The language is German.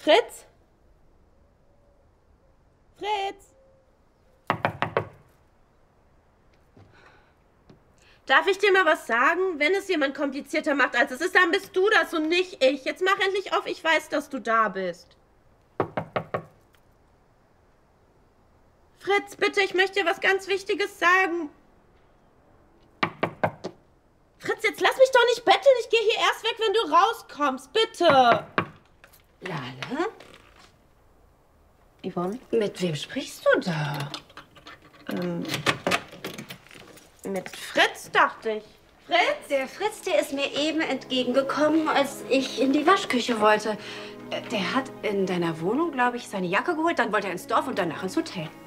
Fritz? Fritz? Darf ich dir mal was sagen? Wenn es jemand komplizierter macht, als es ist, dann bist du das und nicht ich. Jetzt mach endlich auf, ich weiß, dass du da bist. Fritz, bitte, ich möchte dir was ganz Wichtiges sagen. Fritz, jetzt lass mich doch nicht betteln. Ich gehe hier erst weg, wenn du rauskommst. Bitte. Lale? Yvonne? Mit wem sprichst du da? Mit Fritz, dachte ich. Fritz? Der Fritz, der ist mir eben entgegengekommen, als ich in die Waschküche wollte. Der hat in deiner Wohnung, glaube ich, seine Jacke geholt, dann wollte er ins Dorf und danach ins Hotel.